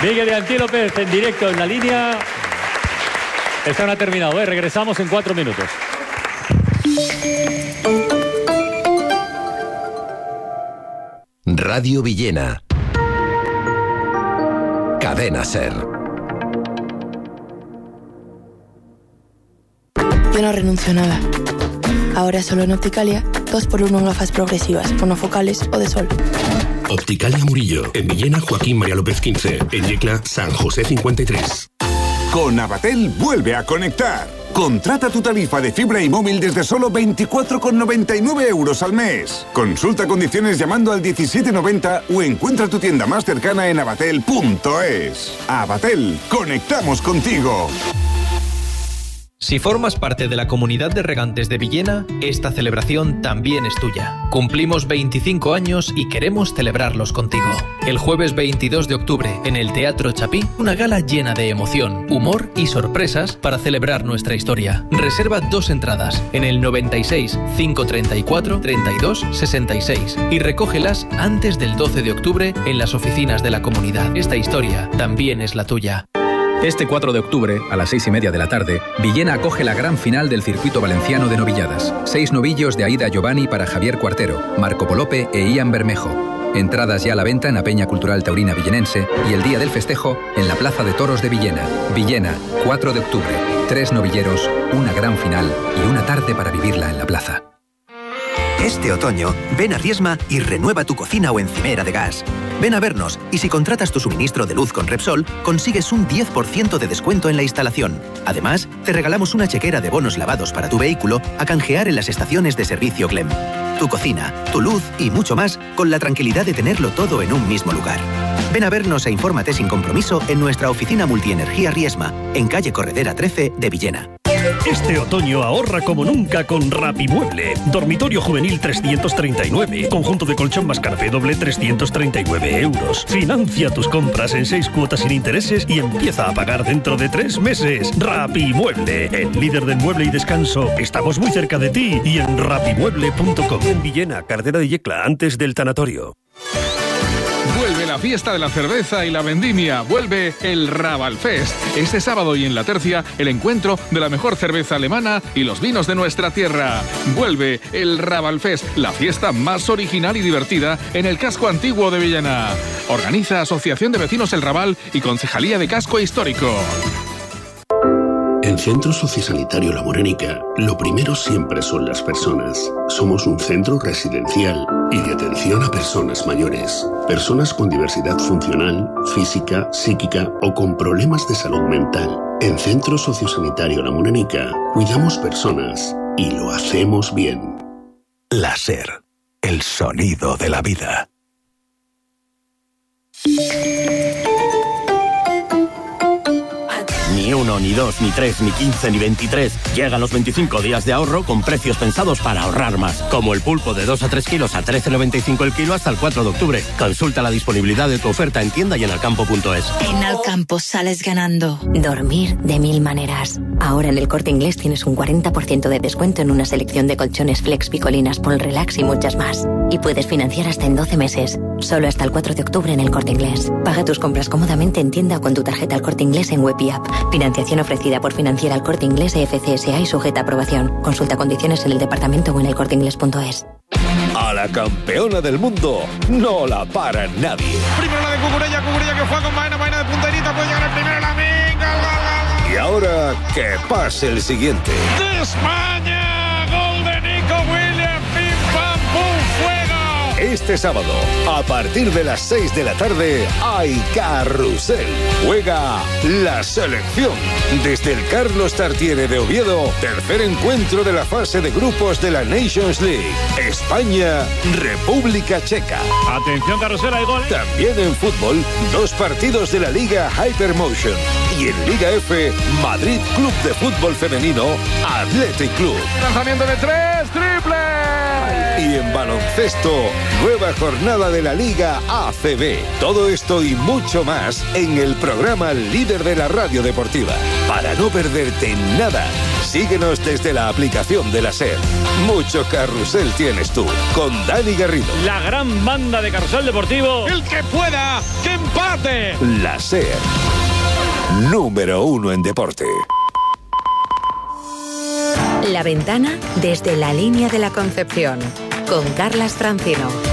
Miguel de Antílopez en directo en la línea. Esta no ha terminado, ¿eh? Regresamos en 4 minutos. Radio Villena. Cadena SER. Yo no renuncio a nada. Ahora solo en Opticalia, 2x1 en gafas progresivas, monofocales o de sol. Opticalia Murillo, en Villena Joaquín María López 15, en Yecla San José 53. Con Avatel vuelve a conectar. Contrata tu tarifa de fibra y móvil desde solo 24,99 € al mes. Consulta condiciones llamando al 1790 o encuentra tu tienda más cercana en avatel.es. Avatel, conectamos contigo. Si formas parte de la comunidad de regantes de Villena, esta celebración también es tuya. Cumplimos 25 años y queremos celebrarlos contigo. El jueves 22 de octubre, en el Teatro Chapí, una gala llena de emoción, humor y sorpresas para celebrar nuestra historia. Reserva 2 entradas en el 96 534 32 66 y recógelas antes del 12 de octubre en las oficinas de la comunidad. Esta historia también es la tuya. Este 4 de octubre, a las 6:30 de la tarde, Villena acoge la gran final del circuito valenciano de novilladas. 6 novillos de Aida Giovanni para Javier Cuartero, Marco Polope e Ian Bermejo. Entradas ya a la venta en la Peña Cultural Taurina Villenense y el día del festejo en la Plaza de Toros de Villena. Villena, 4 de octubre. 3 novilleros, una gran final y una tarde para vivirla en la plaza. Este otoño, ven a Riesma y renueva tu cocina o encimera de gas. Ven a vernos y si contratas tu suministro de luz con Repsol, consigues un 10% de descuento en la instalación. Además, te regalamos una chequera de bonos lavados para tu vehículo a canjear en las estaciones de servicio Clem. Tu cocina, tu luz y mucho más con la tranquilidad de tenerlo todo en un mismo lugar. Ven a vernos e infórmate sin compromiso en nuestra oficina Multienergía Riesma, en calle Corredera 13 de Villena. Este otoño ahorra como nunca con Rapimueble. Dormitorio juvenil 339. Conjunto de colchón más canapé doble 339 €. Financia tus compras en 6 cuotas sin intereses y empieza a pagar dentro de 3 meses. Rapimueble, el líder del mueble y descanso. Estamos muy cerca de ti y en rapimueble.com. En Villena, carretera de Yecla, antes del tanatorio. Vuelve la fiesta de la cerveza y la vendimia. Vuelve el Ravalfest. Este sábado y en La Tercia, el encuentro de la mejor cerveza alemana y los vinos de nuestra tierra. Vuelve el Ravalfest, la fiesta más original y divertida en el casco antiguo de Villena. Organiza Asociación de Vecinos El Raval y Concejalía de Casco Histórico. En Centro Sociosanitario La Morenica, lo primero siempre son las personas. Somos un centro residencial y de atención a personas mayores. Personas con diversidad funcional, física, psíquica o con problemas de salud mental. En Centro Sociosanitario La Morenica, cuidamos personas y lo hacemos bien. La SER, el sonido de la vida. Ni 1, ni 2, ni 3, ni 15, ni 23. Llegan los 25 días de ahorro con precios pensados para ahorrar más. Como el pulpo de 2 a 3 kilos a 13,95 el kilo hasta el 4 de octubre. Consulta la disponibilidad de tu oferta en tienda y en alcampo.es. En Alcampo sales ganando. Dormir de 1000 maneras. Ahora en el Corte Inglés tienes un 40% de descuento en una selección de colchones Flex, Picolinas, Pol Relax y muchas más. Y puedes financiar hasta en 12 meses. Solo hasta el 4 de octubre en el Corte Inglés. Paga tus compras cómodamente en tienda o con tu tarjeta El Corte Inglés en web y app. Financiación ofrecida por Financiera El Corte Inglés FCSA y sujeta a aprobación. Consulta condiciones en el departamento o en elcorteinglés.es. A la campeona del mundo no la para nadie. Primero la de Cucurella que juega con Baena de punterita, puede llegar el primero, la venga. Y ahora que pase el siguiente. ¡De España! ¡Gol de Nico Williams! ¡Pim, pam, pum, fuego! Este sábado, a partir de las 6 de la tarde, hay carrusel. Juega la selección. Desde el Carlos Tartiere de Oviedo, tercer encuentro de la fase de grupos de la Nations League. España, República Checa. Atención, carrusel, hay gol. También en fútbol, 2 partidos de la Liga Hypermotion. Y en Liga F, Madrid Club de Fútbol Femenino, Athletic Club. Lanzamiento de 3, triple. Y en baloncesto, nueva jornada de la Liga ACB. Todo esto y mucho más en el programa líder de la radio deportiva. Para no perderte nada, síguenos desde la aplicación de la SER. Mucho carrusel tienes tú, con Dani Garrido. La gran banda de Carrusel Deportivo. El que pueda, que empate. deporte. La SER, número 1 en deporte. La ventana desde la línea de la Concepción, con Carlas Francino.